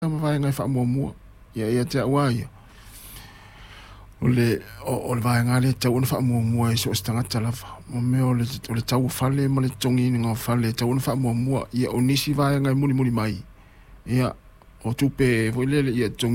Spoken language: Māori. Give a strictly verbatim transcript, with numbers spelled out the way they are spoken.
ma vai ngai fa mo mo ia ia te wa ia o le o le vai ngale te un fa mo mo e so stanga tala mo me o le o le tau fale ma le tongi nga fale te un fa mo mo ia o nisi vai ngai muli muli mai ia o tupe vo le ia tongi